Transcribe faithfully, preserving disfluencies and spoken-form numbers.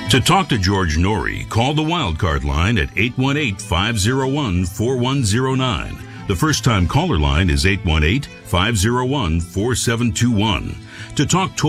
To talk to George Norrie, call the Wildcard line at eight one eight, five oh one, four one oh nine. The first-time caller line is eight one eight, five oh one, four seven two one. To talk